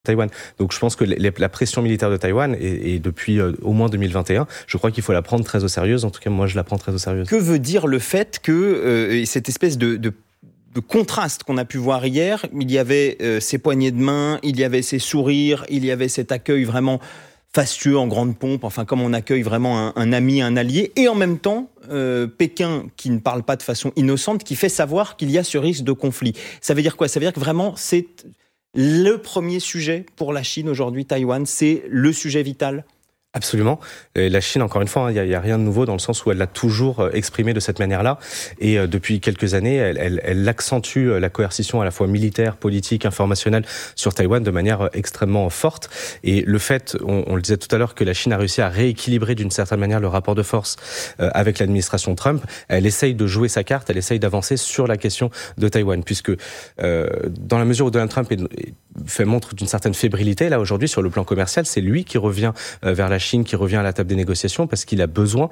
Taïwan. Donc je pense que la pression militaire de Taïwan est depuis au moins 2021, je crois qu'il faut la prendre très au sérieux. En tout cas, moi, je la prends très au sérieux. Que veut dire le fait que cette espèce de contraste qu'on a pu voir hier, il y avait ces poignées de main, il y avait ces sourires, il y avait cet accueil vraiment fastueux, en grande pompe, enfin comme on accueille vraiment un ami, un allié, et en même temps, Pékin, qui ne parle pas de façon innocente, qui fait savoir qu'il y a ce risque de conflit. Ça veut dire quoi ? Ça veut dire que vraiment, c'est le premier sujet pour la Chine aujourd'hui, Taïwan, c'est le sujet vital ? Absolument. Et la Chine, encore une fois, il y a rien de nouveau dans le sens où elle l'a toujours exprimé de cette manière-là. Et depuis quelques années, elle accentue la coercition à la fois militaire, politique, informationnelle sur Taïwan de manière extrêmement forte. Et le fait, on le disait tout à l'heure, que la Chine a réussi à rééquilibrer d'une certaine manière le rapport de force avec l'administration Trump, elle essaye de jouer sa carte, elle essaye d'avancer sur la question de Taïwan, puisque dans la mesure où Donald Trump fait montre d'une certaine fébrilité, là aujourd'hui sur le plan commercial, c'est lui qui revient vers la Chine, qui revient à la table des négociations parce qu'il a besoin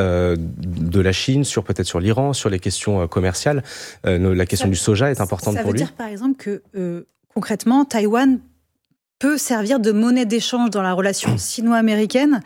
de la Chine peut-être sur l'Iran, sur les questions commerciales. La question du soja est importante pour lui. Ça veut dire par exemple que concrètement, Taïwan peut servir de monnaie d'échange dans la relation sino-américaine.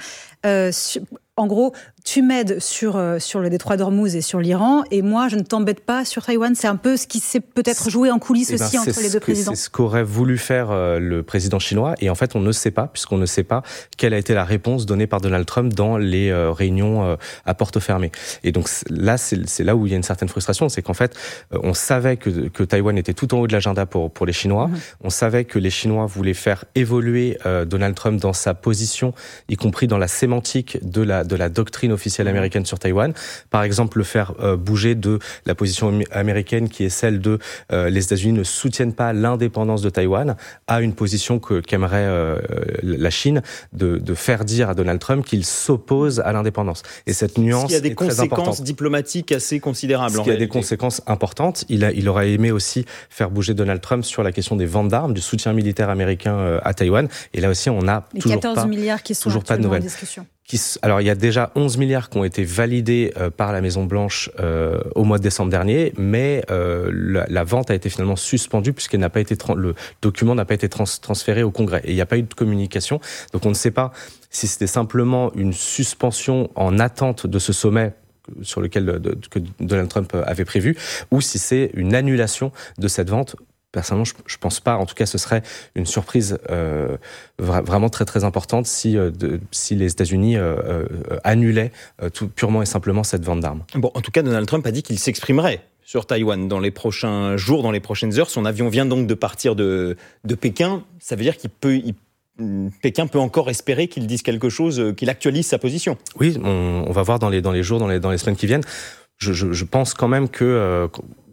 En gros, tu m'aides sur le détroit d'Ormuz et sur l'Iran, et moi, je ne t'embête pas sur Taïwan. C'est un peu ce qui s'est peut-être joué en coulisses aussi entre les deux présidents. C'est ce qu'aurait voulu faire le président chinois, et en fait, on ne sait pas, puisqu'on ne sait pas quelle a été la réponse donnée par Donald Trump dans les réunions à porte fermée. Et donc là, c'est là où il y a une certaine frustration, c'est qu'en fait, on savait que Taïwan était tout en haut de l'agenda pour les Chinois. On savait que les Chinois voulaient faire évoluer Donald Trump dans sa position, y compris dans la sémantique de la doctrine officielle américaine sur Taïwan. Par exemple, le faire bouger de la position américaine qui est celle de les États-Unis ne soutiennent pas l'indépendance de Taïwan à une position qu'aimerait la Chine de faire dire à Donald Trump qu'il s'oppose à l'indépendance. Et cette nuance est très importante. Il y a des conséquences diplomatiques assez considérables. Il y a des conséquences importantes. Il aurait aimé aussi faire bouger Donald Trump sur la question des ventes d'armes, du soutien militaire américain à Taïwan. Et là aussi, on n'a toujours 14 milliards qui sont pas de nouvelles. En discussion. Alors, il y a déjà 11 milliards qui ont été validés par la Maison-Blanche au mois de décembre dernier, mais la vente a été finalement suspendue puisqu'elle n'a pas été le document n'a pas été transféré au Congrès. Et il n'y a pas eu de communication. Donc, on ne sait pas si c'était simplement une suspension en attente de ce sommet sur lequel que Donald Trump avait prévu, ou si c'est une annulation de cette vente. Personnellement, je pense pas. En tout cas, ce serait une surprise vraiment très très importante si les États-Unis annulaient tout purement et simplement cette vente d'armes. Bon, en tout cas, Donald Trump a dit qu'il s'exprimerait sur Taïwan dans les prochains jours, dans les prochaines heures. Son avion vient donc de partir de Pékin. Ça veut dire Pékin peut encore espérer qu'il dise quelque chose, qu'il actualise sa position. Oui, on va voir dans les jours, dans les semaines qui viennent. Je pense quand même que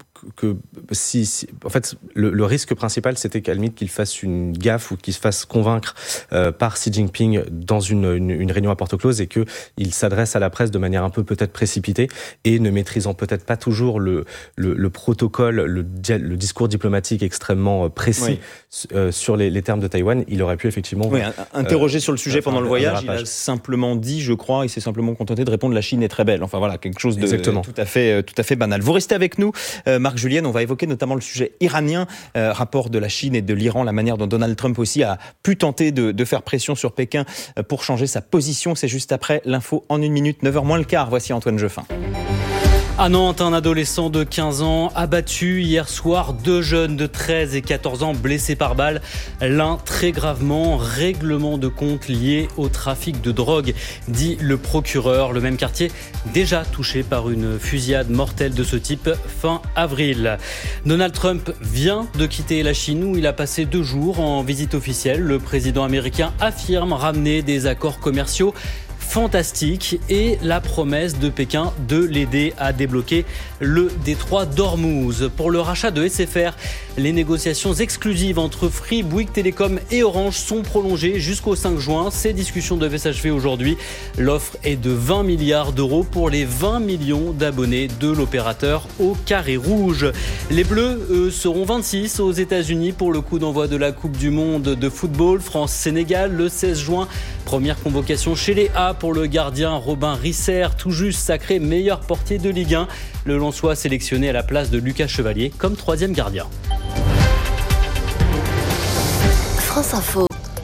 en fait, le risque principal, c'était qu'à la limite qu'il fasse une gaffe ou qu'il se fasse convaincre par Xi Jinping dans une réunion à porte close et qu'il s'adresse à la presse de manière un peu peut-être précipitée et ne maîtrisant peut-être pas toujours le protocole, le discours diplomatique extrêmement précis sur les termes de Taïwan. Il aurait pu effectivement... interrogé sur le sujet pendant le voyage, il a simplement dit, je crois, il s'est simplement contenté de répondre « la Chine est très belle ». Enfin voilà, quelque chose de tout à fait banal. Vous restez avec nous, Marc Julienne, on va évoquer notamment le sujet iranien, rapport de la Chine et de l'Iran, la manière dont Donald Trump aussi a pu tenter de faire pression sur Pékin pour changer sa position. C'est juste après l'info en 1 minute, 9h moins le quart. Voici Antoine Jeuffin. À Nantes, un adolescent de 15 ans abattu hier soir, 2 jeunes de 13 et 14 ans blessés par balle. L'un très gravement, règlement de compte lié au trafic de drogue, dit le procureur. Le même quartier déjà touché par une fusillade mortelle de ce type fin avril. Donald Trump vient de quitter la Chine où il a passé 2 jours en visite officielle. Le président américain affirme ramener des accords commerciaux fantastique et la promesse de Pékin de l'aider à débloquer le détroit d'Ormuz. Pour le rachat de SFR, les négociations exclusives entre Free, Bouygues Télécom et Orange sont prolongées jusqu'au 5 juin. Ces discussions devaient s'achever aujourd'hui. L'offre est de 20 milliards d'euros pour les 20 millions d'abonnés de l'opérateur au carré rouge. Les Bleus, eux, seront 26 aux États-Unis pour le coup d'envoi de la Coupe du Monde de football. France-Sénégal le 16 juin. Première convocation chez les A pour le gardien Robin Risser, tout juste sacré meilleur portier de Ligue 1. Le Lensois sélectionné à la place de Lucas Chevalier comme 3e gardien. France Info.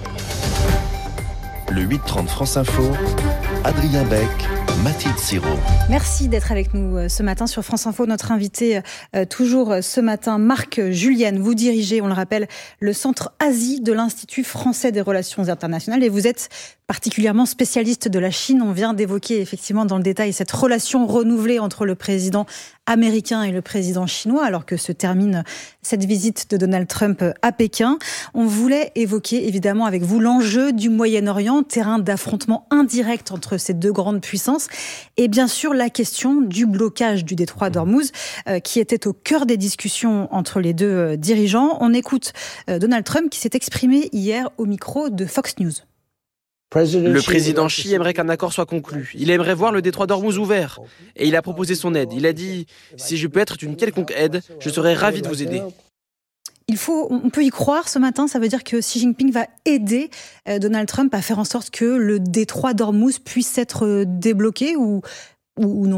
Le 8h30 France Info, Adrien Beck, Mathilde Siraud. Merci d'être avec nous ce matin sur France Info. Notre invité toujours ce matin, Marc Julienne. Vous dirigez, on le rappelle, le Centre Asie de l'Institut français des relations internationales et vous êtes particulièrement spécialiste de la Chine. On vient d'évoquer effectivement dans le détail cette relation renouvelée entre le président américain et le président chinois alors que se termine cette visite de Donald Trump à Pékin. On voulait évoquer évidemment avec vous l'enjeu du Moyen-Orient, terrain d'affrontement indirect entre ces deux grandes puissances et bien sûr la question du blocage du détroit d'Ormuz qui était au cœur des discussions entre les deux dirigeants. On écoute Donald Trump qui s'est exprimé hier au micro de Fox News. Le président Xi aimerait qu'un accord soit conclu. Il aimerait voir le détroit d'Ormuz ouvert. Et il a proposé son aide. Il a dit « Si je peux être d'une quelconque aide, je serais ravi de vous aider ». On peut y croire ce matin, ça veut dire que Xi Jinping va aider Donald Trump à faire en sorte que le détroit d'Ormuz puisse être débloqué ou non ?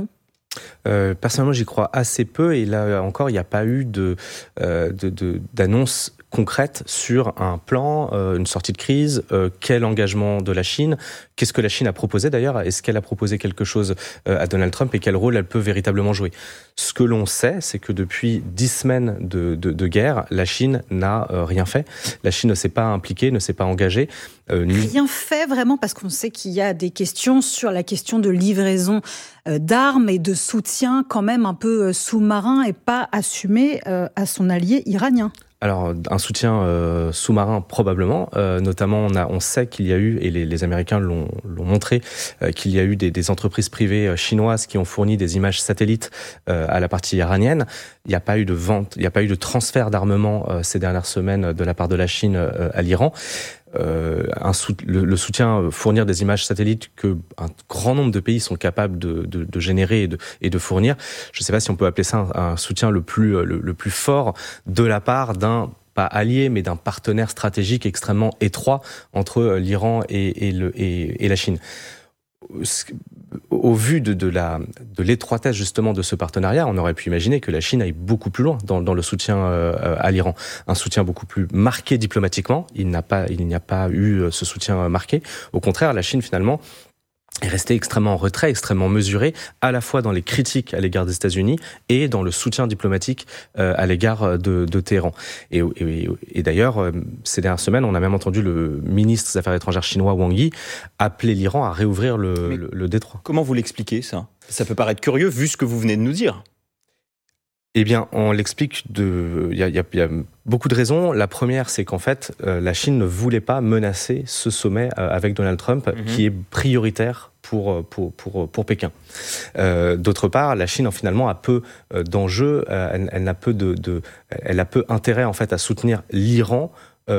Personnellement, j'y crois assez peu et là encore, il n'y a pas eu d'annonce concrète sur un plan, une sortie de crise, quel engagement de la Chine, qu'est-ce que la Chine a proposé d'ailleurs, est-ce qu'elle a proposé quelque chose à Donald Trump et quel rôle elle peut véritablement jouer. Ce que l'on sait, c'est que depuis 10 semaines de guerre, la Chine n'a rien fait. La Chine ne s'est pas impliquée, ne s'est pas engagée. Rien fait vraiment parce qu'on sait qu'il y a des questions sur la question de livraison d'armes et de soutien quand même un peu sous-marin et pas assumé à son allié iranien. Alors, un soutien sous-marin probablement, notamment on sait qu'il y a eu, et les Américains l'ont montré, qu'il y a eu des entreprises privées chinoises qui ont fourni des images satellites à la partie iranienne. Il n'y a pas eu de vente, il n'y a pas eu de transfert d'armement ces dernières semaines de la part de la Chine à l'Iran. Le soutien, fournir des images satellites que un grand nombre de pays sont capables de générer et de fournir. Je ne sais pas si on peut appeler ça un soutien le plus fort de la part d'un pas allié, mais d'un partenaire stratégique extrêmement étroit entre l'Iran et la Chine. Au vu de l'étroitesse justement de ce partenariat, on aurait pu imaginer que la Chine aille beaucoup plus loin dans le soutien à l'Iran. Un soutien beaucoup plus marqué diplomatiquement. Il n'y a pas eu ce soutien marqué. Au contraire, la Chine finalement est restée extrêmement en retrait, extrêmement mesurée, à la fois dans les critiques à l'égard des États-Unis et dans le soutien diplomatique à l'égard de Téhéran. Et d'ailleurs, ces dernières semaines, on a même entendu le ministre des Affaires étrangères chinois Wang Yi appeler l'Iran à réouvrir le détroit. Comment vous l'expliquez ça ? Ça peut paraître curieux vu ce que vous venez de nous dire. Eh bien, on l'explique il y a beaucoup de raisons. La première, c'est qu'en fait, la Chine ne voulait pas menacer ce sommet avec Donald Trump, qui est prioritaire pour Pékin. D'autre part, la Chine finalement a peu d'enjeux, elle a peu intérêt en fait à soutenir l'Iran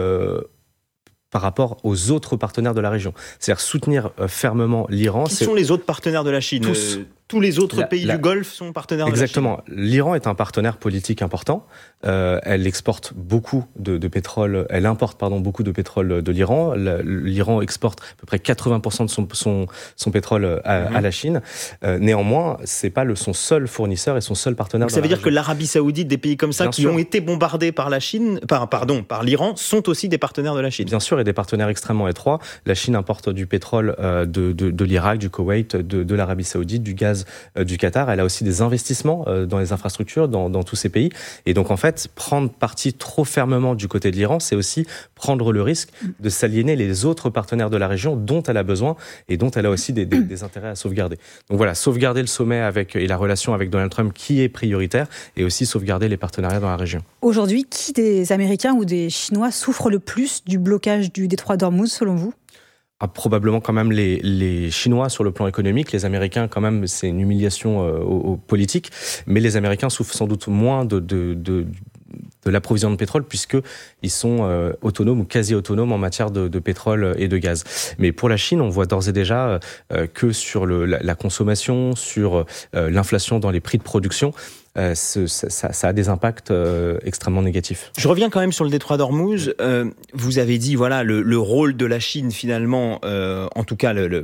par rapport aux autres partenaires de la région. C'est-à-dire soutenir fermement l'Iran. Qui sont les autres partenaires de la Chine ? Tous les autres pays du Golfe sont partenaires de la Chine. Exactement. L'Iran est un partenaire politique important. Elle exporte beaucoup de pétrole. Elle importe beaucoup de pétrole de l'Iran. L'Iran exporte à peu près 80% de son pétrole à la Chine. Néanmoins, c'est pas son seul fournisseur et son seul partenaire. Donc ça veut dire que l'Arabie Saoudite, des pays comme ça, bien qui sûr, ont été bombardés par la Chine, par l'Iran, sont aussi des partenaires de la Chine. Bien sûr, et des partenaires extrêmement étroits. La Chine importe du pétrole de l'Irak, du Koweït, de l'Arabie Saoudite, du gaz du Qatar. Elle a aussi des investissements dans les infrastructures dans tous ces pays. Et donc, en fait, prendre parti trop fermement du côté de l'Iran, c'est aussi prendre le risque de s'aliéner les autres partenaires de la région dont elle a besoin et dont elle a aussi des intérêts à sauvegarder. Donc voilà, sauvegarder le sommet et la relation avec Donald Trump qui est prioritaire et aussi sauvegarder les partenariats dans la région. Aujourd'hui, qui des Américains ou des Chinois souffre le plus du blocage du détroit d'Ormuz, selon vous ? Probablement quand même les Chinois sur le plan économique. Les Américains, quand même, c'est une humiliation politique. Mais les Américains souffrent sans doute moins de l'approvisionnement de pétrole puisqu'ils sont autonomes ou quasi autonomes en matière de pétrole et de gaz. Mais pour la Chine, on voit d'ores et déjà que sur la consommation, sur l'inflation dans les prix de production, ça a des impacts extrêmement négatifs. Je reviens quand même sur le détroit d'Ormuz. Vous avez dit voilà le rôle de la Chine finalement, en tout cas le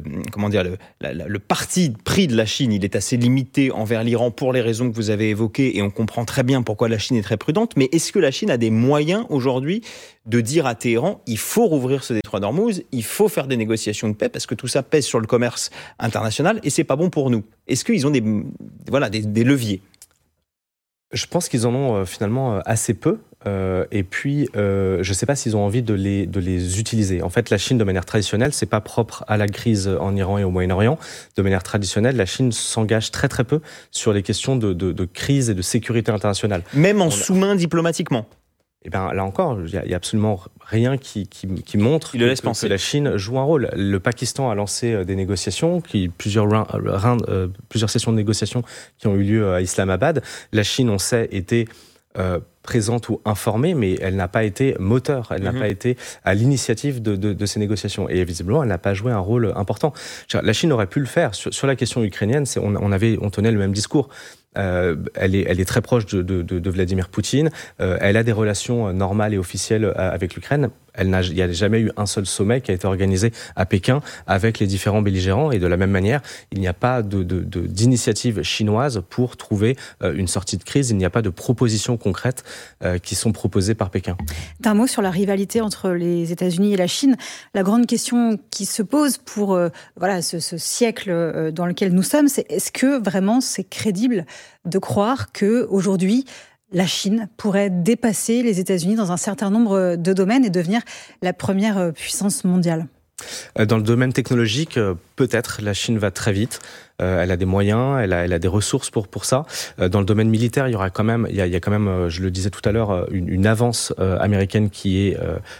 parti pris de la Chine, il est assez limité envers l'Iran pour les raisons que vous avez évoquées et on comprend très bien pourquoi la Chine est très prudente. Mais est-ce que la Chine a des moyens aujourd'hui de dire à Téhéran il faut rouvrir ce détroit d'Ormuz, il faut faire des négociations de paix parce que tout ça pèse sur le commerce international et c'est pas bon pour nous. Est-ce qu'ils ont des leviers ? Je pense qu'ils en ont finalement assez peu. Et puis, je ne sais pas s'ils ont envie de les utiliser. En fait, la Chine, de manière traditionnelle, c'est pas propre à la crise en Iran et au Moyen-Orient. De manière traditionnelle, la Chine s'engage très très peu sur les questions de crise et de sécurité internationale. Même en sous-main diplomatiquement. Eh bien, là encore, il n'y a absolument rien qui montre que la Chine joue un rôle. Le Pakistan a lancé des négociations, plusieurs sessions de négociations qui ont eu lieu à Islamabad. La Chine, on sait, était présente ou informée, mais elle n'a pas été moteur, elle n'a pas été à l'initiative de ces négociations. Et visiblement, elle n'a pas joué un rôle important. La Chine aurait pu le faire. Sur la question ukrainienne, on tenait le même discours. Elle est très proche de Vladimir Poutine. Elle a des relations normales et officielles avec l'Ukraine. Il n'y a jamais eu un seul sommet qui a été organisé à Pékin avec les différents belligérants. Et de la même manière, il n'y a pas d'initiative chinoise pour trouver une sortie de crise. Il n'y a pas de propositions concrètes qui sont proposées par Pékin. Un mot sur la rivalité entre les États-Unis et la Chine. La grande question qui se pose pour ce siècle dans lequel nous sommes, c'est est-ce que vraiment c'est crédible de croire qu'aujourd'hui, la Chine pourrait dépasser les États-Unis dans un certain nombre de domaines et devenir la première puissance mondiale ? Dans le domaine technologique, peut-être, la Chine va très vite. Elle a des moyens, elle a des ressources pour ça. Dans le domaine militaire, il y a quand même, je le disais tout à l'heure, une avance américaine qui est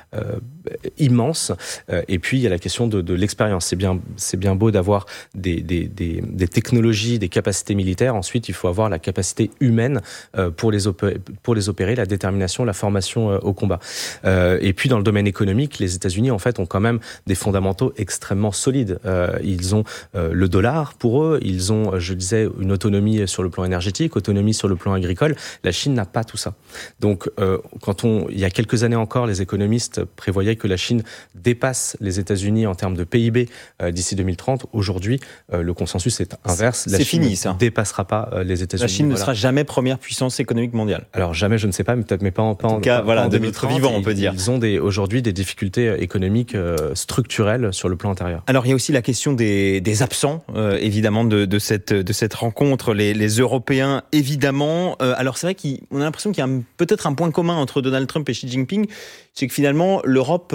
immense. Et puis il y a la question de l'expérience. C'est bien beau d'avoir des technologies, des capacités militaires. Ensuite, il faut avoir la capacité humaine pour les opérer, la détermination, la formation au combat. Et puis dans le domaine économique, les États-Unis en fait ont quand même des fondamentaux extrêmement solides. Ils ont le dollar pour eux. Ils ont, je disais, une autonomie sur le plan énergétique, autonomie sur le plan agricole. La Chine n'a pas tout ça. Donc, il y a quelques années encore, les économistes prévoyaient que la Chine dépasse les États-Unis en termes de PIB d'ici 2030. Aujourd'hui, le consensus est inverse. La Chine ne dépassera pas les États-Unis. La Chine ne sera jamais première puissance économique mondiale. Alors jamais, je ne sais pas, mais peut-être pas en de notre vivant, on peut dire. Ils ont aujourd'hui des difficultés économiques structurelles sur le plan intérieur. Alors, il y a aussi la question des absents, évidemment, de cette rencontre, les Européens, évidemment. Alors, c'est vrai qu'on a l'impression qu'il y a peut-être un point commun entre Donald Trump et Xi Jinping, c'est que finalement, l'Europe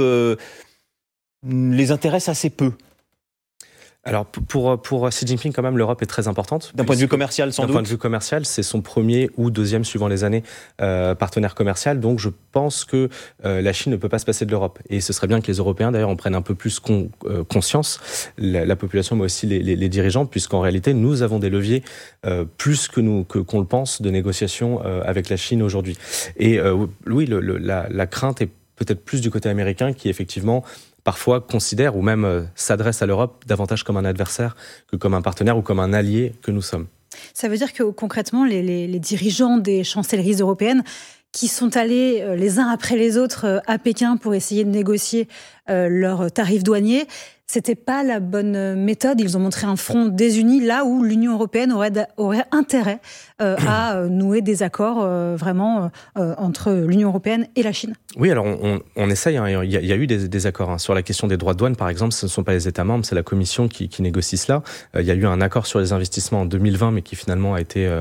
les intéresse assez peu. Alors, pour Xi Jinping, quand même, l'Europe est très importante. D'un point de vue commercial, sans doute. D'un point de vue commercial, c'est son premier ou deuxième, suivant les années, partenaire commercial. Donc, je pense que la Chine ne peut pas se passer de l'Europe. Et ce serait bien que les Européens, d'ailleurs, en prennent un peu plus conscience, la population, mais aussi les dirigeants, puisqu'en réalité, nous avons des leviers plus qu'on le pense de négociation avec la Chine aujourd'hui. Et oui, la crainte est peut-être plus du côté américain, qui effectivement parfois considère ou même s'adresse à l'Europe davantage comme un adversaire que comme un partenaire ou comme un allié que nous sommes. Ça veut dire que concrètement, les dirigeants des chancelleries européennes qui sont allés les uns après les autres à Pékin pour essayer de négocier leurs tarifs douaniers, c'était pas la bonne méthode. Ils ont montré un front désuni là où l'Union européenne aurait intérêt à nouer des accords vraiment entre l'Union européenne et la Chine. Oui, alors on essaye. Hein, il y a eu des accords. Hein. Sur la question des droits de douane, par exemple, ce ne sont pas les États membres, c'est la Commission qui négocie cela. Il y a eu un accord sur les investissements en 2020, mais qui finalement a été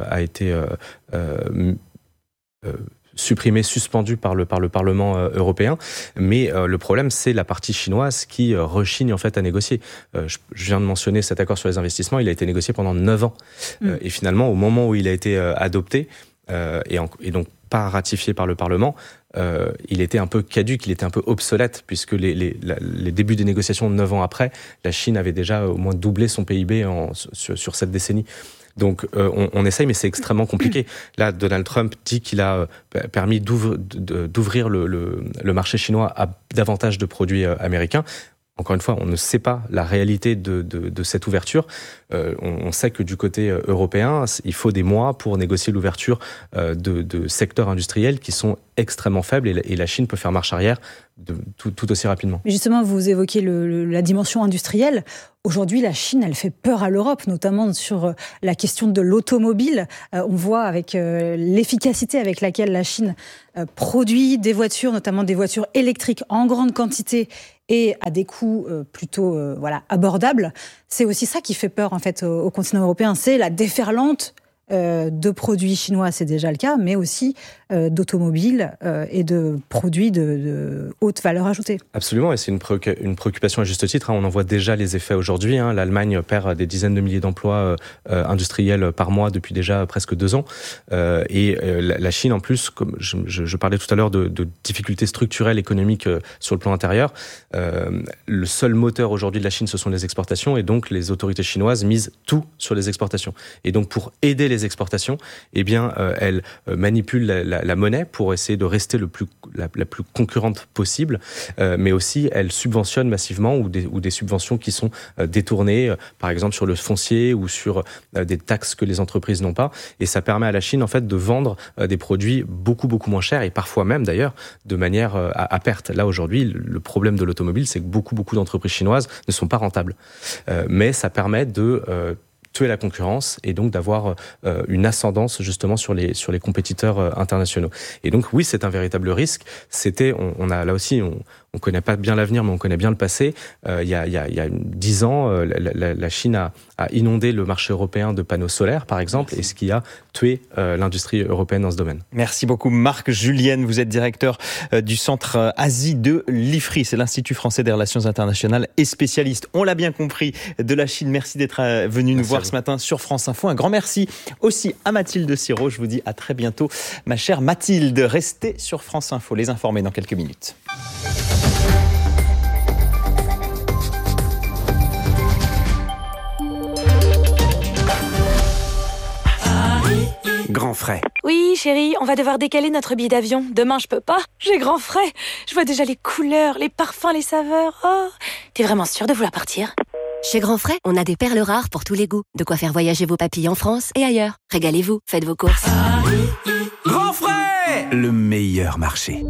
supprimé, suspendu par le Parlement européen. Mais le problème, c'est la partie chinoise qui rechigne en fait à négocier. Je viens de mentionner cet accord sur les investissements, il a été négocié pendant 9 ans. Et finalement, au moment où il a été adopté, et donc pas ratifié par le Parlement, il était un peu caduc, il était un peu obsolète, puisque les débuts des négociations 9 ans après, la Chine avait déjà au moins doublé son PIB sur cette décennie. Donc on essaye, mais c'est extrêmement compliqué. Là, Donald Trump dit qu'il a permis d'ouvrir le marché chinois à davantage de produits américains. encore une fois, on ne sait pas la réalité de cette ouverture. On sait que du côté européen, il faut des mois pour négocier l'ouverture de secteurs industriels qui sont extrêmement faibles et la Chine peut faire marche arrière tout aussi rapidement. Mais justement, vous évoquez la dimension industrielle. Aujourd'hui, la Chine, elle fait peur à l'Europe, notamment sur la question de l'automobile. On voit avec l'efficacité avec laquelle la Chine produit des voitures, notamment des voitures électriques en grande quantité et à des coûts plutôt abordables. C'est aussi ça qui fait peur en fait au continent européen, c'est la déferlante de produits chinois, c'est déjà le cas, mais aussi d'automobiles et de produits de haute valeur ajoutée. Absolument, et c'est une préoccupation à juste titre. On en voit déjà les effets aujourd'hui. L'Allemagne perd des dizaines de milliers d'emplois industriels par mois depuis déjà presque 2 ans. Et la Chine, en plus, comme je parlais tout à l'heure de difficultés structurelles économiques sur le plan intérieur, le seul moteur aujourd'hui de la Chine, ce sont les exportations, et donc les autorités chinoises misent tout sur les exportations. Et donc pour aider les exportations, elles manipulent la monnaie pour essayer de rester la plus concurrente possible, mais aussi elles subventionnent massivement ou des subventions qui sont détournées, par exemple sur le foncier ou sur des taxes que les entreprises n'ont pas. Et ça permet à la Chine en fait de vendre des produits beaucoup moins chers et parfois même d'ailleurs de manière à perte. Là aujourd'hui, le problème de l'automobile, c'est que beaucoup d'entreprises chinoises ne sont pas rentables. Mais ça permet de tuer la concurrence et donc d'avoir une ascendance justement sur les compétiteurs internationaux. Et donc oui, c'est un véritable risque. On a là aussi, on connaît pas bien l'avenir, mais on connaît bien le passé. Il y a 10 ans, la Chine a inondé le marché européen de panneaux solaires, par exemple, et ce qui a tué l'industrie européenne dans ce domaine. Merci beaucoup, Marc Julienne. Vous êtes directeur du Centre Asie de l'IFRI, c'est l'Institut français des relations internationales et spécialiste, on l'a bien compris, de la Chine. Merci d'être venu nous voir ce matin sur France Info. Un grand merci aussi à Mathilde Siro. Je vous dis à très bientôt, ma chère Mathilde. Restez sur France Info, les informer dans quelques minutes. Grand frais. Oui, chérie, on va devoir décaler notre billet d'avion. Demain, je peux pas. J'ai grand frais. Je vois déjà les couleurs, les parfums, les saveurs. Oh, t'es vraiment sûre de vouloir partir ? Chez Grand Frais, on a des perles rares pour tous les goûts. De quoi faire voyager vos papilles en France et ailleurs. Régalez-vous, faites vos courses. Grand frais, le meilleur marché.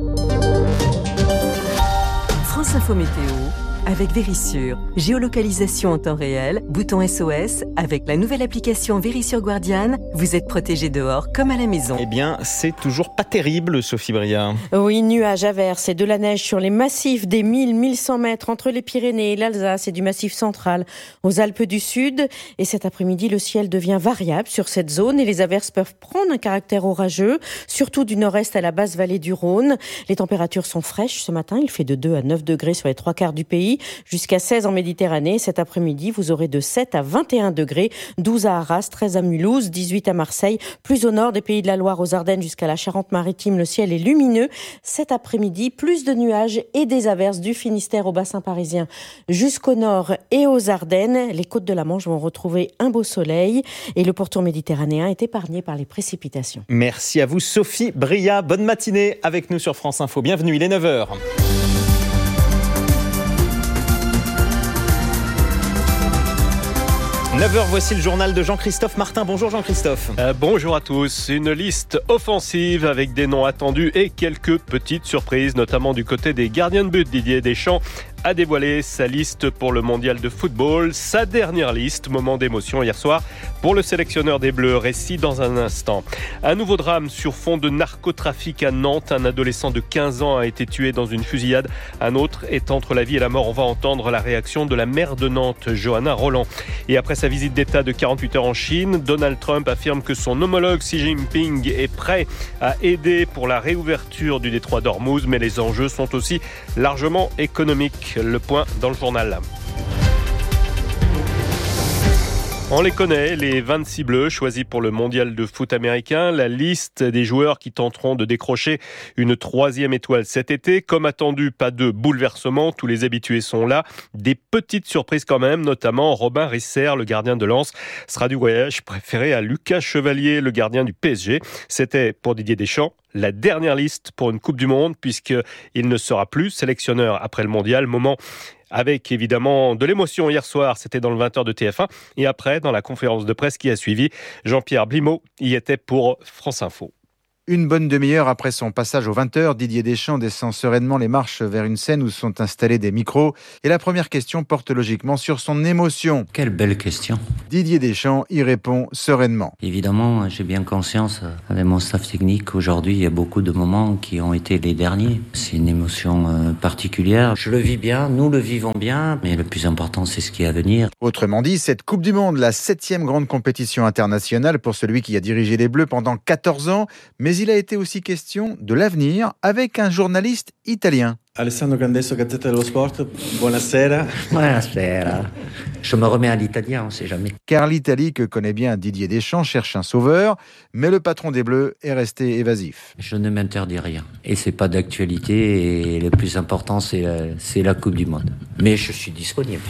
France Info Météo avec Vérissure. Géolocalisation en temps réel, bouton SOS. Avec la nouvelle application Vérissure Guardian, vous êtes protégé dehors comme à la maison. Eh bien, c'est toujours pas terrible, Sophie Bria. Oui, nuages, averses et de la neige sur les massifs des 1000-1100 mètres entre les Pyrénées et l'Alsace et du Massif central aux Alpes du Sud. Et cet après-midi, le ciel devient variable sur cette zone et les averses peuvent prendre un caractère orageux, surtout du nord-est à la basse vallée du Rhône. Les températures sont fraîches ce matin. Il fait de 2 à 9 degrés sur les 3/4 du pays. Jusqu'à 16 en Méditerranée. Cet après-midi, vous aurez de 7 à 21 degrés, 12 à Arras, 13 à Mulhouse, 18 à Marseille. Plus au nord des Pays de la Loire, aux Ardennes jusqu'à la Charente-Maritime, le ciel est lumineux. Cet après-midi, plus de nuages et des averses du Finistère au bassin parisien jusqu'au nord et aux Ardennes. Les côtes de la Manche vont retrouver un beau soleil et le pourtour méditerranéen est épargné par les précipitations. Merci à vous, Sophie Bria. Bonne matinée avec nous sur France Info. Bienvenue, il est 9h. 9h, voici le journal de Jean-Christophe Martin. Bonjour Jean-Christophe. Bonjour à tous. Une liste offensive avec des noms attendus et quelques petites surprises, notamment du côté des gardiens de but. Didier Deschamps a dévoilé sa liste pour le mondial de football. Sa dernière liste, moment d'émotion hier soir pour le sélectionneur des Bleus. Récit dans un instant. Un nouveau drame sur fond de narcotrafic à Nantes. Un adolescent de 15 ans a été tué dans une fusillade. Un autre est entre la vie et la mort. On va entendre la réaction de la maire de Nantes, Johanna Roland. Et après sa visite d'État de 48 heures en Chine, Donald Trump affirme que son homologue Xi Jinping est prêt à aider pour la réouverture du détroit d'Ormuz. Mais les enjeux sont aussi largement économiques. Le point dans le journal. On les connaît, les 26 Bleus choisis pour le mondial de foot américain. La liste des joueurs qui tenteront de décrocher une 3e étoile cet été. Comme attendu, pas de bouleversement. Tous les habitués sont là. Des petites surprises quand même, notamment Robin Risser, le gardien de Lens, sera du voyage préféré à Lucas Chevalier, le gardien du PSG. C'était pour Didier Deschamps la dernière liste pour une Coupe du Monde puisqu'il ne sera plus sélectionneur après le mondial. Moment avec évidemment de l'émotion hier soir, c'était dans le 20h de TF1, et après, dans la conférence de presse qui a suivi, Jean-Pierre Blimaud y était pour France Info. Une bonne demi-heure après son passage aux 20h, Didier Deschamps descend sereinement les marches vers une scène où sont installés des micros. Et la première question porte logiquement sur son émotion. Quelle belle question. Didier Deschamps y répond sereinement. Évidemment, j'ai bien conscience, avec mon staff technique, aujourd'hui, il y a beaucoup de moments qui ont été les derniers. C'est une émotion particulière. Je le vis bien, nous le vivons bien, mais le plus important, c'est ce qui est à venir. Autrement dit, cette Coupe du Monde, la 7e grande compétition internationale pour celui qui a dirigé les Bleus pendant 14 ans, mais il a été aussi question de l'avenir avec un journaliste italien. Alessandro Candesso, Gazzetta dello Sport, buonasera. Buonasera. Je me remets à l'italien, on ne sait jamais. Car l'Italie, que connaît bien Didier Deschamps, cherche un sauveur, mais le patron des Bleus est resté évasif. Je ne m'interdis rien. Et c'est pas d'actualité, et le plus important, c'est la Coupe du Monde. Mais je suis disponible.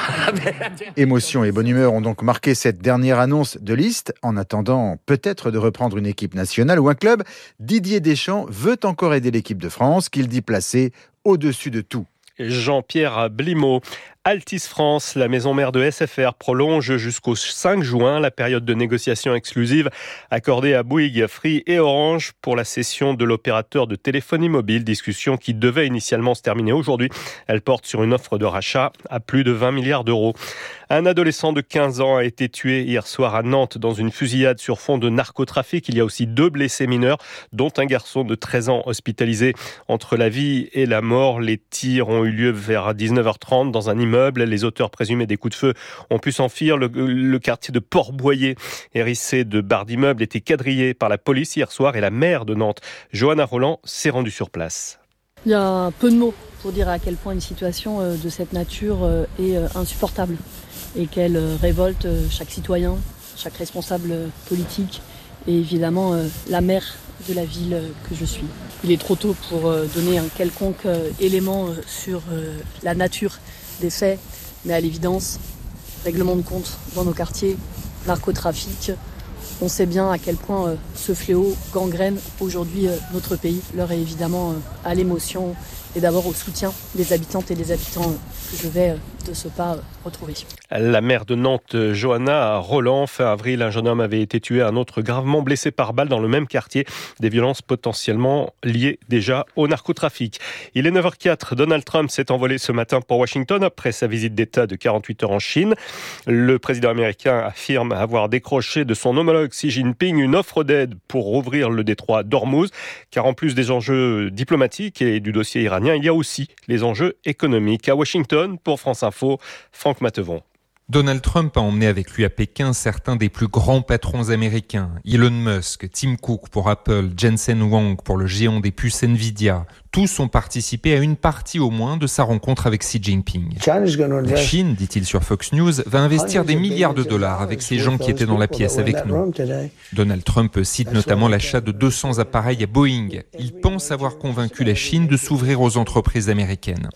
Émotion et bonne humeur ont donc marqué cette dernière annonce de liste. En attendant peut-être de reprendre une équipe nationale ou un club, Didier Deschamps veut encore aider l'équipe de France, qu'il dit placée au-dessus de tout. Jean-Pierre Blimaud. Altice France, la maison mère de SFR, prolonge jusqu'au 5 juin la période de négociation exclusive accordée à Bouygues, Free et Orange pour la cession de l'opérateur de téléphonie mobile. Discussion qui devait initialement se terminer aujourd'hui. Elle porte sur une offre de rachat à plus de 20 milliards d'euros. Un adolescent de 15 ans a été tué hier soir à Nantes dans une fusillade sur fond de narcotrafic. Il y a aussi 2 blessés mineurs, dont un garçon de 13 ans hospitalisé. Entre la vie et la mort, les tirs ont eu lieu vers 19h30 dans un immeuble. Les auteurs présumés des coups de feu ont pu s'enfuir. Le quartier de Port-Boyer, hérissé de barres d'immeubles, était quadrillé par la police hier soir et la maire de Nantes, Johanna Roland, s'est rendue sur place. Il y a peu de mots pour dire à quel point une situation de cette nature est insupportable et qu'elle révolte chaque citoyen, chaque responsable politique et évidemment la maire de la ville que je suis. Il est trop tôt pour donner un quelconque élément sur la nature des faits, mais à l'évidence, règlement de compte dans nos quartiers, narcotrafic, on sait bien à quel point ce fléau gangrène aujourd'hui notre pays. L'heure est évidemment à l'émotion et d'abord au soutien des habitantes et des habitants que je vais de ce pas retrouver. La maire de Nantes, Johanna Roland, fin avril, un jeune homme avait été tué, un autre gravement blessé par balle dans le même quartier. Des violences potentiellement liées déjà au narcotrafic. Il est 9h04. Donald Trump s'est envolé ce matin pour Washington après sa visite d'État de 48 heures en Chine. Le président américain affirme avoir décroché de son homologue Xi Jinping une offre d'aide pour rouvrir le détroit d'Ormuz. Car en plus des enjeux diplomatiques et du dossier iranien, il y a aussi les enjeux économiques. À Washington, pour France Info, Franck Matevon. Donald Trump a emmené avec lui à Pékin certains des plus grands patrons américains. Elon Musk, Tim Cook pour Apple, Jensen Huang pour le géant des puces Nvidia. Tous ont participé à une partie au moins de sa rencontre avec Xi Jinping. La Chine, dit-il sur Fox News, va investir des milliards de dollars avec ces gens qui étaient dans la pièce avec nous. Donald Trump cite notamment l'achat de 200 appareils à Boeing. Il pense avoir convaincu la Chine de s'ouvrir aux entreprises américaines.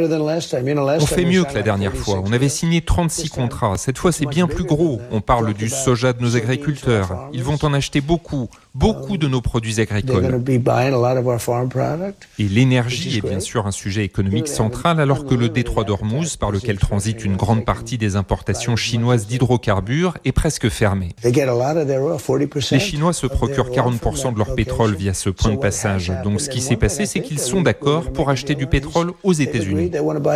On fait mieux que la dernière fois. On avait signé 36 contrats. Cette fois, c'est bien plus gros. On parle du soja de nos agriculteurs. Ils vont en acheter beaucoup de nos produits agricoles. Et l'énergie est bien sûr un sujet économique central alors que le détroit d'Ormuz, par lequel transite une grande partie des importations chinoises d'hydrocarbures, est presque fermé. Les Chinois se procurent 40% de leur pétrole via ce point de passage. Donc ce qui s'est passé, c'est qu'ils sont d'accord pour acheter du pétrole aux États-Unis.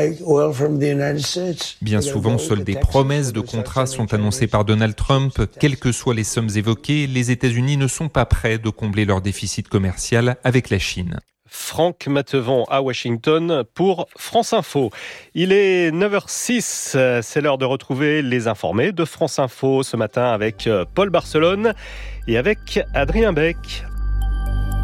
Bien souvent, seules des promesses de contrats sont annoncées par Donald Trump. Quelles que soient les sommes évoquées, les États-Unis ne sont pas prêts de combler leur déficit commercial avec la Chine. Franck Matevon à Washington pour France Info. Il est 9h06, c'est l'heure de retrouver les informés de France Info ce matin avec Paul Barcelone et avec Adrien Beck.